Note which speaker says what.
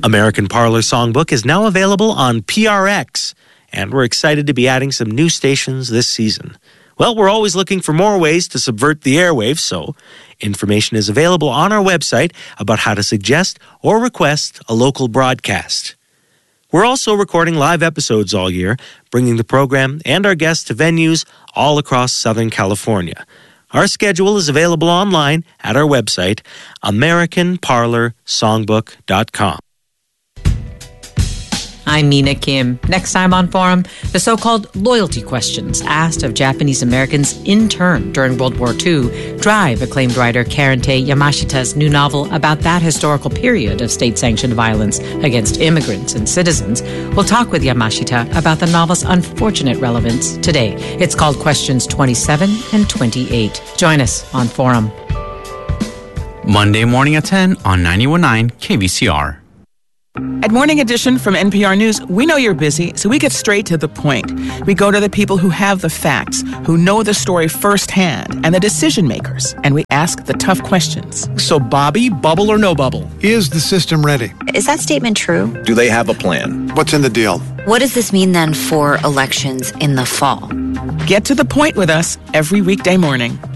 Speaker 1: American Parlor Songbook is now available on PRX, and we're excited to be adding some new stations this season. Well, we're always looking for more ways to subvert the airwaves, so information is available on our website about how to suggest or request a local broadcast. We're also recording live episodes all year, bringing the program and our guests to venues all across Southern California. Our schedule is available online at our website, AmericanParlorSongbook.com.
Speaker 2: I'm Mina Kim. Next time on Forum, the so-called loyalty questions asked of Japanese Americans interned during World War II drive acclaimed writer Karente Yamashita's new novel about that historical period of state-sanctioned violence against immigrants and citizens. We'll talk with Yamashita about the novel's unfortunate relevance today. It's called Questions 27 and 28. Join us on Forum.
Speaker 3: Monday morning at 10 on 91.9 KVCR.
Speaker 4: At Morning Edition from NPR News, we know you're busy, so we get straight to the point. We go to the people who have the facts, who know the story firsthand, and the decision makers, and we ask the tough questions.
Speaker 5: So, Bobby, bubble or no bubble?
Speaker 6: Is the system ready?
Speaker 7: Is that statement true?
Speaker 8: Do they have a plan?
Speaker 6: What's in the deal?
Speaker 7: What does this mean then for elections in the fall?
Speaker 4: Get to the point with us every weekday morning.